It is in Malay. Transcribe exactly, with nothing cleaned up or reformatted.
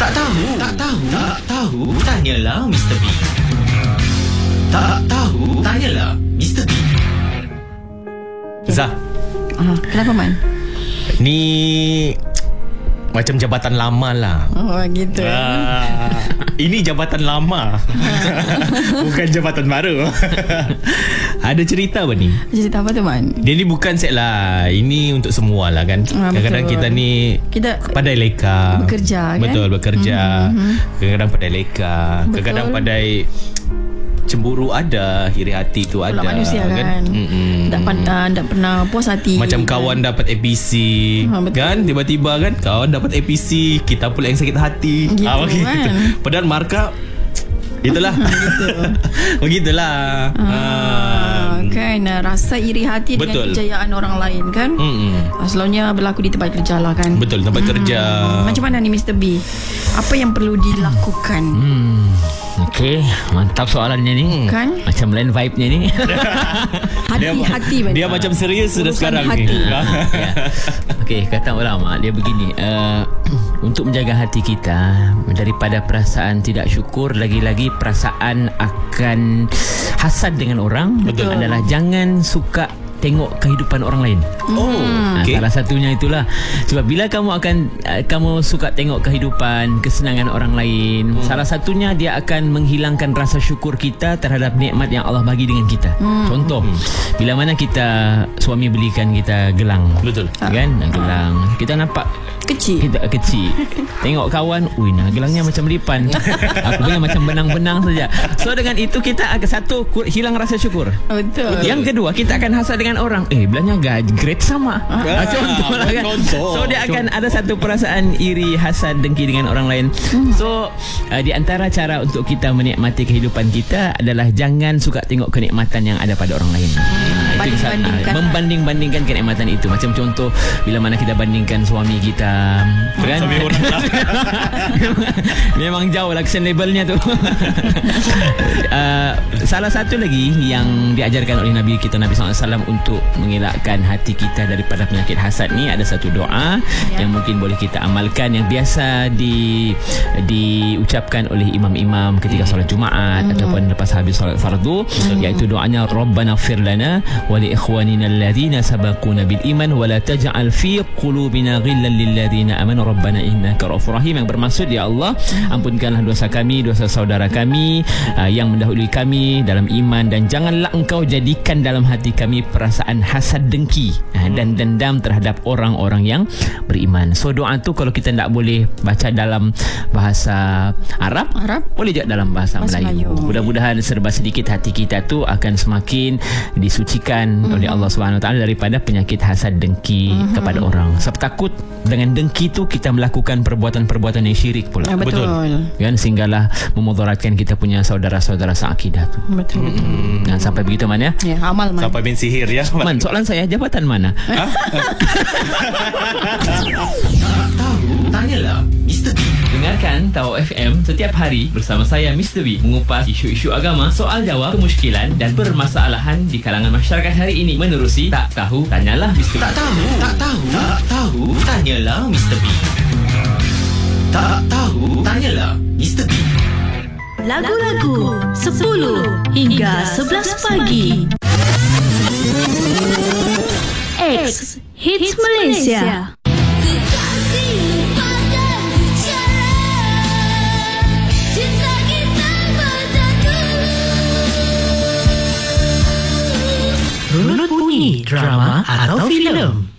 Tak tahu, tak tahu, tak tahu, tanyalah Mister B. Tak tahu, tanyalah Mister B. Zah, Ah, kenapa Man? ni macam jabatan lama lah. Oh gitu. Ah, ini jabatan lama. Bukan jabatan baru. Ada cerita apa ni? Cerita apa tu Man? Dia ni bukan set lah. Ini untuk semua lah kan. Ah, Kadang-kadang betul. kita ni Kita pandai leka. bekerja, kan? Betul, bekerja. Mhm. Kadang-kadang pandai leka. Betul. Kadang-kadang pandai cemburu ada, iri hati tu ada. Pula manusia kan, Mm-mm. tak, uh, tak pernah puas hati. Macam kan? kawan dapat A P C, Ha, betul. kan? Tiba-tiba kan kawan dapat A P C, kita pula yang sakit hati. Gitu, Ah, begitu. kan? Padahal markah itulah. Begitulah. Ah, kan rasa iri hati Betul. dengan kejayaan orang lain kan. Mm-mm. Ah, Selalunya berlaku di tempat kerja lah kan. Betul, tempat kerja. Macam mana ni Mister B? Apa yang perlu dilakukan? Hmm, Okey, mantap soalannya ni. Kan? Macam lain vibe-nya ni. Hati-hati Dia macam serius sudah Urusan sekarang hati. ni. Ya. Okey, kata ulama dia begini, uh, untuk menjaga hati kita daripada perasaan tidak syukur, lagi-lagi perasaan akan hasad dengan orang, Betul. adalah jangan suka tengok kehidupan orang lain. Oh, Ha, okey. Salah satunya itulah. Sebab bila kamu akan uh, kamu suka tengok kehidupan, kesenangan orang lain, hmm. salah satunya dia akan menghilangkan rasa syukur kita terhadap nikmat yang Allah bagi dengan kita. Hmm. Contoh, hmm. bila mana kita suami belikan kita gelang. Betul. Kan? Gelang. Kita nampak kecil. kita kecil. Tengok kawan, ui nah gelangnya macam lipan. Aku punya macam benang-benang saja. So dengan itu kita akan satu kur- hilang rasa syukur. Betul. Yang kedua, kita akan hasad dengan orang. Eh, belanja gaji grade sama. Ah, contoh lah kan. contoh. So dia akan ada satu perasaan iri, hasad, dengki dengan orang lain. So uh, di antara cara untuk kita menikmati kehidupan kita adalah jangan suka tengok kenikmatan yang ada pada orang lain. Ah, itu yang sa- Banding-bandingkan. ah, membanding-bandingkan kenikmatan itu. Macam contoh bila mana kita bandingkan suami kita, kan? Suami orang lah. Memang jauh lah action levelnya tu. uh, salah satu lagi yang diajarkan oleh Nabi kita Nabi sallallahu alaihi wasallam untuk mengelakkan hati kita daripada penyakit hasad ni, ada satu doa Ya. yang mungkin boleh kita amalkan, yang biasa di diucapkan oleh imam-imam ketika solat Jumaat Hmm. ataupun lepas habis solat fardu, iaitu doanya Rabbana ighfir lana wa li ikhwanina alladhina sabaquna bil iman wa la taj'al fi qulubina ghillan lil ladzina amanu rabbana innaka ra'ufur rahim, yang bermaksud ya Allah, ampunkanlah dosa kami, dosa saudara kami uh, yang mendahului kami dalam iman, dan janganlah engkau jadikan dalam hati kami perasaan hasad, dengki uh, dan dendam terhadap orang-orang yang beriman. So doa tu kalau kita tak boleh baca dalam bahasa Arab, Arab? boleh juga dalam bahasa, Bahasa Melayu. Melayu. Mudah-mudahan serba sedikit hati kita tu akan semakin disucikan oleh Allah Subhanahu Wa Taala daripada penyakit hasad, dengki kepada orang. Sebab takut dengan dengki tu kita melakukan perbuatan-perbuatan yang syirik pula. Ah, betul. Kan, sehinggalah memudaratkan kita punya saudara-saudara seakidah tu. Betul. Betul. Hmm. Dan sampai begitu Man ya. Ya, amal Man. Sampai main sihir ya. Man, soalan saya, jabatan mana? Tak tahu, tanyalah Mister B. Dengarkan Tahu F M setiap hari bersama saya Mister B, mengupas isu-isu agama, soal jawab, kemusykilan dan permasalahan di kalangan masyarakat hari ini menerusi Tak Tahu Tanyalah Mister B. Tak tahu, tak tahu, tak tahu, tanyalah Mister B. Tak tahu, tanyalah Mister B. Lagu-lagu sepuluh hingga sebelas pagi. X Hits Malaysia. Runut bunyi drama atau filem.